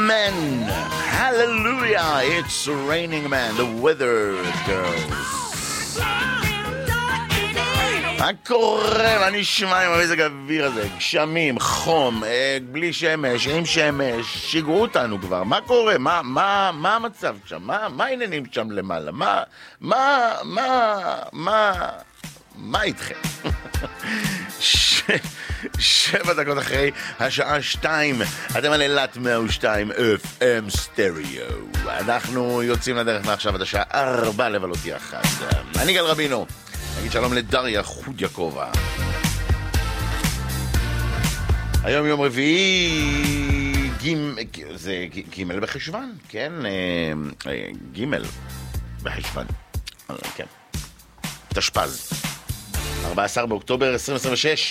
Men, hallelujah, it's raining man, the weather girls. מה קורה? מה נשמע עם המזג האוויר הזה? גשמים, חום, בלי שמש, עם שמש, שיגעו אותנו כבר. מה קורה? מה המצב שם? מה העניינים שם למעלה? מה איתכם? 7 דקות אחרי השעה 2, אתם על אילת 102 FM סטריאו. אנחנו יוצאים לדרך מעכשיו עד השעה 4 לבלות יחד. אני גל רבינו, נגיד שלום לדריה חודיאקובה. היום יום רביעי, זה ג' בחשוון, כן? ג' בחשוון, כן. תשפ"ז 14 באוקטובר 2026.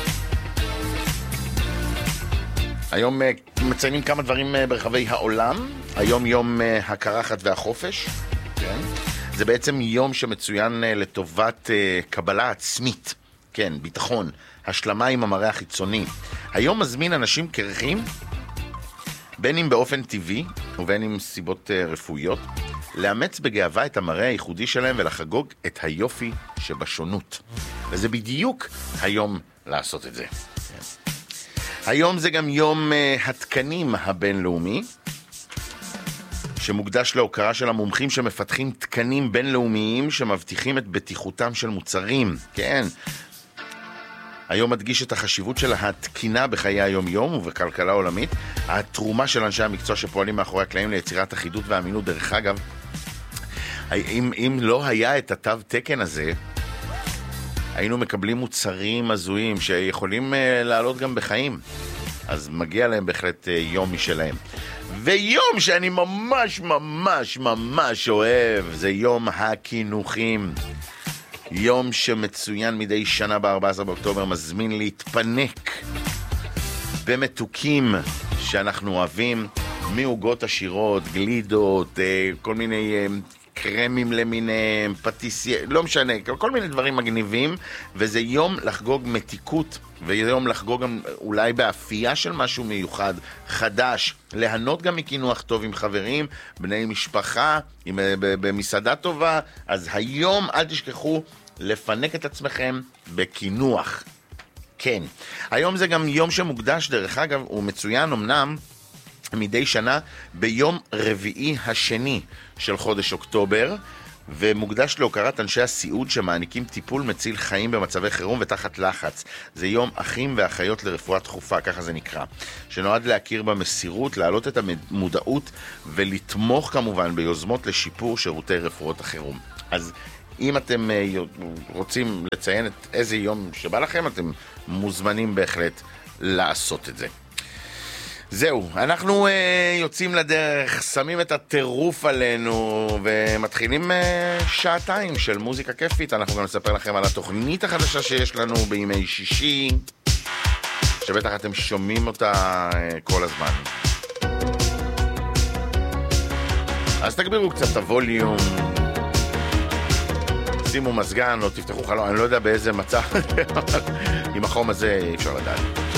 היום מציינים כמה דברים ברחבי העולם. היום יום הקרחת והחופש, כן? זה בעצם יום שמצוין לטובת קבלה עצמית, כן, ביטחון, השלמה עם המראה החיצוני. היום מזמין אנשים קרחים, בין אם באופן טבעי ובין אם סיבות רפואיות, לאמץ בגאווה את המראה הייחודי שלהם ולחגוג את היופי שבשונות. וזה בדיוק היום לעשות את זה. היום זה גם יום התקנים הבינלאומי, שמוקדש להוקרה של המומחים שמפתחים תקנים בינלאומיים שמבטיחים את בטיחותם של מוצרים. כן. היום מדגיש את החשיבות של התקינה בחיי היום-יום ובכלכלה העולמית, התרומה של אנשי המקצוע שפועלים מאחורי הקלעים ליצירת אחידות ואמינות. דרך אגב, אם לא היה את התו תקן הזה, היינו מקבלים מוצרים הזויים שיכולים לעלות גם בחיים. אז מגיע להם בהחלט יום משלהם. ויום שאני ממש ממש ממש אוהב, זה יום הכינוחים. יום שמצוין מדי שנה ב-14 באוקטובר, מזמין להתפנק במתוקים שאנחנו אוהבים, מעוגות עשירות, גלידות, כל מיני קרמים למיניהם, פטיסיה, לא משנה, כל מיני דברים מגניבים, וזה יום לחגוג מתיקות, ויום לחגוג גם אולי באפייה של משהו מיוחד, חדש, להנות גם מכינוח טוב עם חברים, בני משפחה, במסעדה טובה. אז היום אל תשכחו לפנק את עצמכם בכינוח. כן. היום זה גם יום שמוקדש, דרך אגב, הוא מצוין אמנם מדי שנה ביום רביעי השני של חודש אוקטובר, ומוקדש להוקרת אנשי הסיעוד שמעניקים טיפול מציל חיים במצבי חירום ותחת לחץ. זה יום אחים ואחיות לרפואה דחופה, ככה זה נקרא, שנועד להכיר במסירות, להעלות את המודעות ולתמוך כמובן ביוזמות לשיפור שירותי רפואות החירום. אז אם אתם רוצים לציין את איזה יום שבא לכם, אתם מוזמנים בהחלט לעשות את זה. זהו, אנחנו יוצאים לדרך, שמים את הטירוף עלינו ומתחילים שעתיים של מוזיקה כיפית. אנחנו גם נספר לכם על התוכנית החדשה שיש לנו בימי שישי, שבטח אתם שומעים אותה כל הזמן. אז תגבירו קצת את הווליום, שימו מזגן או תפתחו חלון, אני לא יודע באיזה מצב, עם החום הזה אי אפשר לדעת.